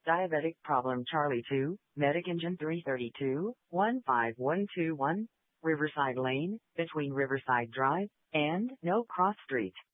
Diabetic Problem Charlie 2, Medic Engine 332, 15121, Riverside Lane, between Riverside Drive and No Cross Street.